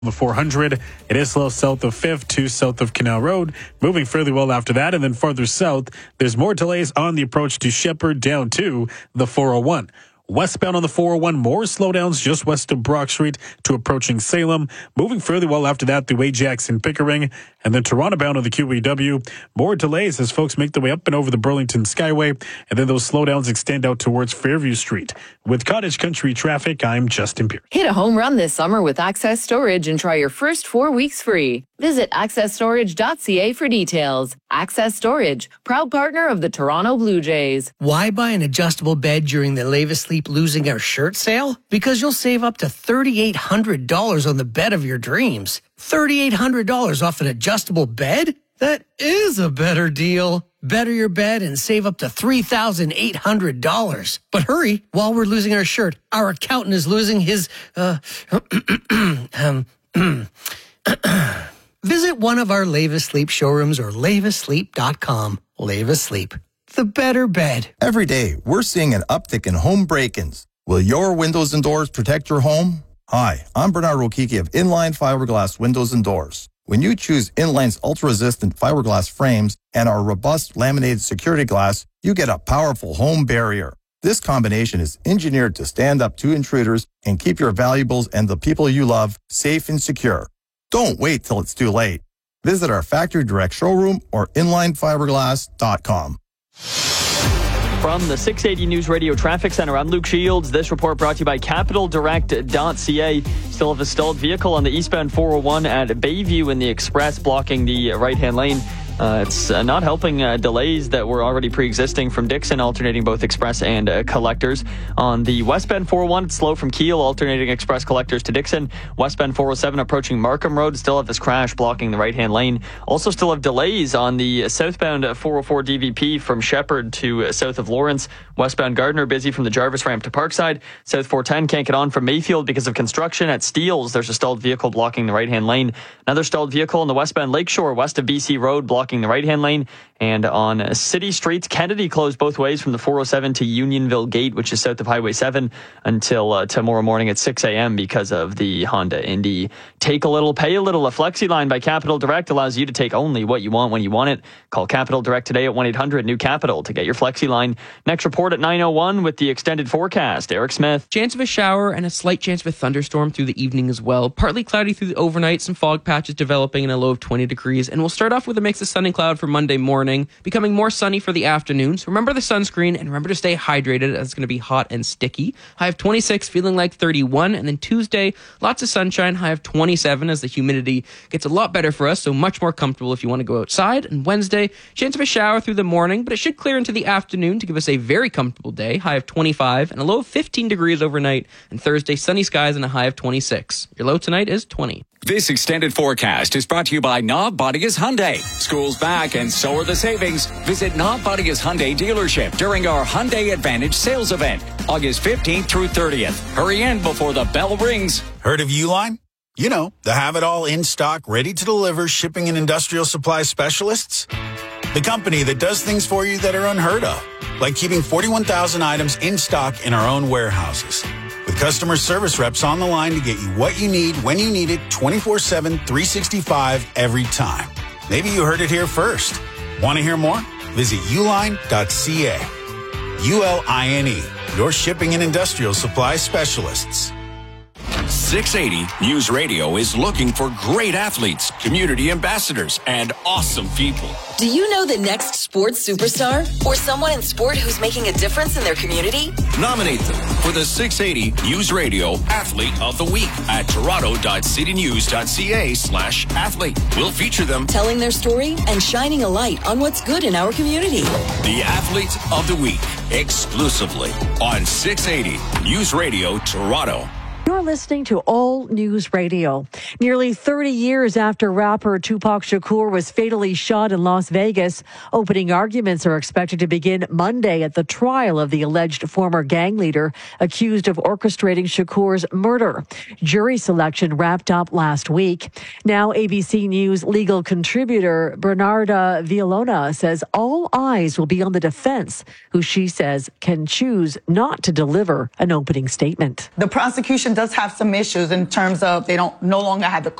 The 400, it is slow south of 5th to south of Canal Road, moving fairly well after that. And then farther south, there's more delays on the approach to Shepherd down to the 401. Westbound on the 401, more slowdowns just west of Brock Street to approaching Salem. Moving fairly well after that through Ajax and Pickering. And then Toronto bound on the QEW. More delays as folks make their way up and over the Burlington Skyway. And then those slowdowns extend out towards Fairview Street. With Cottage Country traffic, I'm Justin Pierce. Hit a home run this summer with Access Storage and try your first 4 weeks free. Visit accessstorage.ca for details. Access Storage, proud partner of the Toronto Blue Jays. Why buy an adjustable bed during the Leave Asleep Losing Our Shirt sale? Because you'll save up to $3,800 on the bed of your dreams. $3,800 off an adjustable bed? That is a better deal. Better your bed and save up to $3,800. But hurry, while we're losing our shirt, our accountant is losing his, Visit one of our Leave Asleep showrooms or leaveasleep.com. Leave Asleep, the better bed. Every day, we're seeing an uptick in home break-ins. Will your windows and doors protect your home? Hi, I'm Bernard Rokiki of Inline Fiberglass Windows and Doors. When you choose Inline's ultra-resistant fiberglass frames and our robust laminated security glass, you get a powerful home barrier. This combination is engineered to stand up to intruders and keep your valuables and the people you love safe and secure. Don't wait till it's too late. Visit our factory direct showroom or inlinefiberglass.com. From the 680 News Radio Traffic Center, I'm Luke Shields. This report brought to you by CapitalDirect.ca. Still have a stalled vehicle on the eastbound 401 at Bayview in the Express, blocking the right-hand lane. It's not helping delays that were already pre-existing from Dixon, alternating both express and collectors. On the westbound 401, it's slow from Kiel, alternating express collectors to Dixon. Westbound 407 approaching Markham Road, still have this crash blocking the right-hand lane. Also still have delays on the southbound 404 DVP from Shepherd to south of Lawrence. Westbound Gardner busy from the Jarvis ramp to Parkside. South 410 can't get on from Mayfield because of construction. At Steeles, there's a stalled vehicle blocking the right-hand lane. Another stalled vehicle on the westbound Lakeshore, west of BC Road, blocking the right-hand lane. And on city streets, Kennedy closed both ways from the 407 to Unionville Gate, which is south of Highway 7, until tomorrow morning at 6 a.m. because of the Honda Indy Take a Little, Pay a Little. A Flexi line by Capital Direct allows you to take only what you want when you want it. Call Capital Direct today at 1-800-NEW-CAPITAL to get your Flexi line. Next report at 9:01 with the extended forecast. Eric Smith. Chance of a shower and a slight chance of a thunderstorm through the evening as well. Partly cloudy through the overnight, some fog patches developing in a low of 20 degrees. And we'll start off with a mix of sun and cloud for Monday morning, becoming more sunny for the afternoon. So remember the sunscreen and remember to stay hydrated as it's going to be hot and sticky. High of 26, feeling like 31. And then Tuesday, lots of sunshine, high of 27 as the humidity gets a lot better for us. So much more comfortable if you want to go outside. And Wednesday, chance of a shower through the morning, but it should clear into the afternoon to give us a very comfortable day. High of 25 and a low of 15 degrees overnight. And Thursday, sunny skies and a high of 26. Your low tonight is 20. This extended forecast is brought to you by Knob Bodia's Hyundai. School's back and so are the savings. Visit Knob Bodia's Hyundai dealership during our Hyundai Advantage sales event, August 15th through 30th. Hurry in before the bell rings. Heard of Uline? You know, the have-it-all in stock, ready to deliver shipping and industrial supply specialists. The company that does things for you that are unheard of, like keeping 41,000 items in stock in our own warehouses. With customer service reps on the line to get you what you need when you need it 24/7, 365 every time. Maybe you heard it here first. Want to hear more? Visit uline.ca. ULINE, your shipping and industrial supply specialists. 680 News Radio is looking for great athletes, community ambassadors, and awesome people. Do you know the next sports superstar or someone in sport who's making a difference in their community? Nominate them for the 680 News Radio Athlete of the Week at toronto.citynews.ca/athlete. We'll feature them telling their story and shining a light on what's good in our community. The Athlete of the Week, exclusively on 680 News Radio Toronto. You're listening to All News Radio. Nearly 30 years after rapper Tupac Shakur was fatally shot in Las Vegas, opening arguments are expected to begin Monday at the trial of the alleged former gang leader accused of orchestrating Shakur's murder. Jury selection wrapped up last week. Now ABC News legal contributor Bernarda Villalona says all eyes will be on the defense, who she says can choose not to deliver an opening statement. The prosecution does have some issues in terms of they don't no longer have the